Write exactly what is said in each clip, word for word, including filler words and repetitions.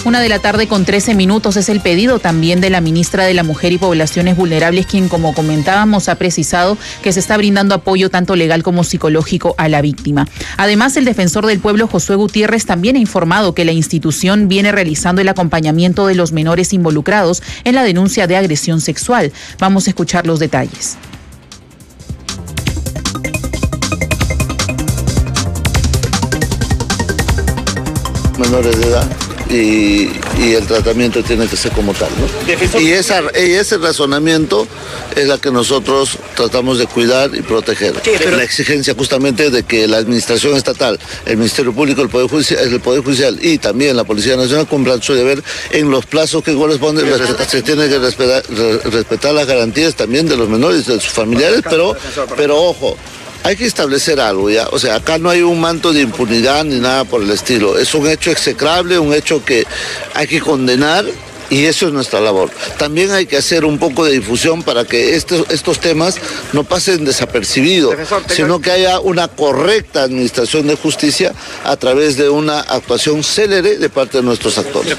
Una de la tarde con trece minutos es el pedido también de la ministra de la Mujer y Poblaciones Vulnerables, quien, como comentábamos, ha precisado que se está brindando apoyo tanto legal como psicológico a la víctima. Además, el defensor del pueblo, Josué Gutiérrez, también ha informado que la institución viene realizando el acompañamiento de los menores involucrados en la denuncia de agresión sexual. Vamos a escuchar los detalles. Menores de edad y, y el tratamiento tiene que ser como tal, ¿no? Y, esa, y ese razonamiento es la que nosotros tratamos de cuidar y proteger. La exigencia justamente de que la administración estatal, el Ministerio Público, el Poder Judicial, el Poder Judicial y también la Policía Nacional cumplan su deber en los plazos que corresponden. Se tiene que respetar, respetar las garantías también de los menores y de sus familiares, pero, pero ojo, hay que establecer algo, ¿ya? O sea, acá no hay un manto de impunidad ni nada por el estilo. Es un hecho execrable, un hecho que hay que condenar y eso es nuestra labor. También hay que hacer un poco de difusión para que estos, estos temas no pasen desapercibidos, sino que haya una correcta administración de justicia a través de una actuación célere de parte de nuestros actores.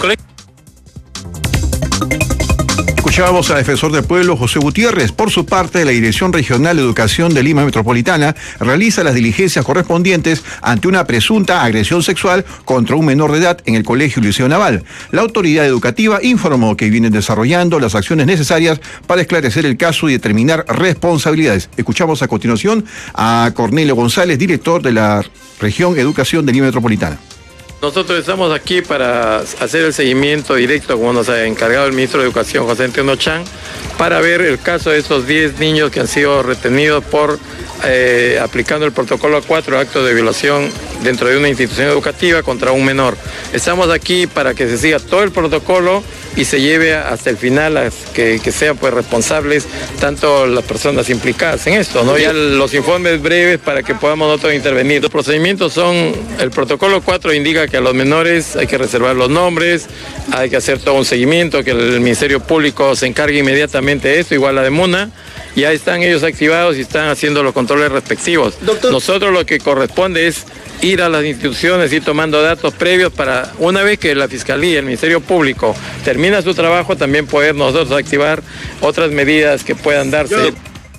Escuchábamos al defensor del pueblo, José Gutiérrez. Por su parte, la Dirección Regional de Educación de Lima Metropolitana realiza las diligencias correspondientes ante una presunta agresión sexual contra un menor de edad en el Colegio Liceo Naval. La autoridad educativa informó que vienen desarrollando las acciones necesarias para esclarecer el caso y determinar responsabilidades. Escuchamos a continuación a Cornelio González, director de la Región Educación de Lima Metropolitana. Nosotros estamos aquí para hacer el seguimiento directo, como nos ha encargado el ministro de Educación, José Antonio Chan, para ver el caso de esos diez niños que han sido retenidos por eh, aplicando el protocolo cuatro, actos de violación dentro de una institución educativa contra un menor. Estamos aquí para que se siga todo el protocolo y se lleve hasta el final, a que, que sean pues responsables tanto las personas implicadas en esto, ¿no? Ya los informes breves para que podamos nosotros intervenir. Los procedimientos son, el protocolo cuatro indica que a los menores hay que reservar los nombres, hay que hacer todo un seguimiento, que el Ministerio Público se encargue inmediatamente de esto, igual la de MUNA. Ya están ellos activados y están haciendo los controles respectivos. Doctor. Nosotros lo que corresponde es ir a las instituciones y tomando datos previos para, una vez que la Fiscalía, el Ministerio Público termina su trabajo, también poder nosotros activar otras medidas que puedan darse. Yo...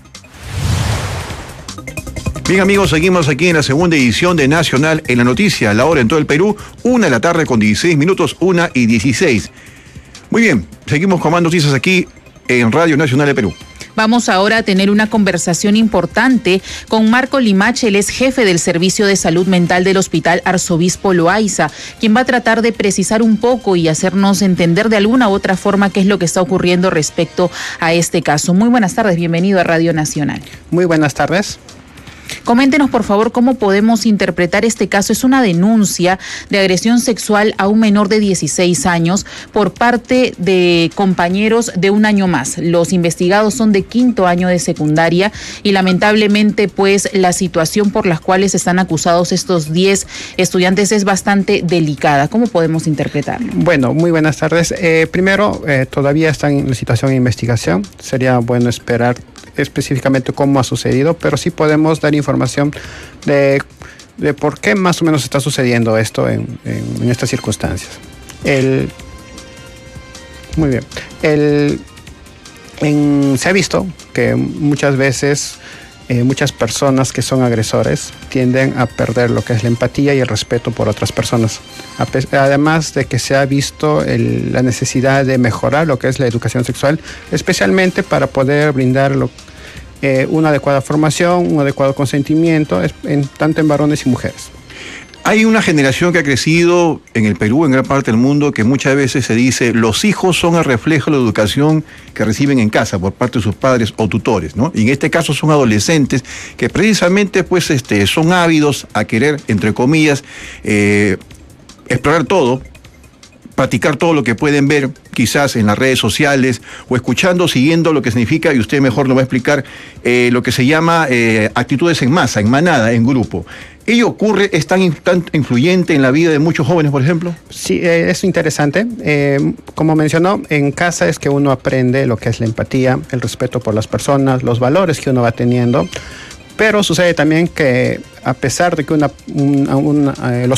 Bien, amigos, seguimos aquí en la segunda edición de Nacional en la Noticia. La hora en todo el Perú, una de la tarde con dieciséis minutos, una y dieciséis. Muy bien, seguimos con más noticias aquí en Radio Nacional de Perú. Vamos ahora a tener una conversación importante con Marco Limache, él es jefe del Servicio de Salud Mental del Hospital Arzobispo Loaiza, quien va a tratar de precisar un poco y hacernos entender de alguna u otra forma qué es lo que está ocurriendo respecto a este caso. Muy buenas tardes, bienvenido a Radio Nacional. Muy buenas tardes. Coméntenos, por favor, cómo podemos interpretar este caso. Es una denuncia de agresión sexual a un menor de dieciséis años por parte de compañeros de un año más. Los investigados son de quinto año de secundaria y lamentablemente, pues, la situación por las cuales están acusados estos diez estudiantes es bastante delicada. ¿Cómo podemos interpretarlo? Bueno, muy buenas tardes. Eh, primero, eh, todavía están en la situación de investigación. Sería bueno esperar específicamente cómo ha sucedido, pero sí podemos dar información de, de por qué más o menos está sucediendo esto en, en, en estas circunstancias. El, muy bien. El, en, se ha visto que muchas veces eh, muchas personas que son agresores tienden a perder lo que es la empatía y el respeto por otras personas. Además de que se ha visto el, la necesidad de mejorar lo que es la educación sexual, especialmente para poder brindar lo, eh, una adecuada formación, un adecuado consentimiento, en, tanto en varones y mujeres. Hay una generación que ha crecido en el Perú, en gran parte del mundo, que muchas veces se dice los hijos son el reflejo de la educación que reciben en casa por parte de sus padres o tutores, ¿no? Y en este caso son adolescentes que precisamente pues, este, son ávidos a querer, entre comillas, eh, explorar todo, practicar todo lo que pueden ver quizás en las redes sociales o escuchando, siguiendo lo que significa, y usted mejor nos va a explicar, eh, lo que se llama eh, actitudes en masa, en manada, en grupo. ¿Ello ocurre, es tan, tan influyente en la vida de muchos jóvenes, por ejemplo? Sí, eh, es interesante. Eh, como mencionó, en casa es que uno aprende lo que es la empatía, el respeto por las personas, los valores que uno va teniendo. Pero sucede también que a pesar de que una, una, una, eh, los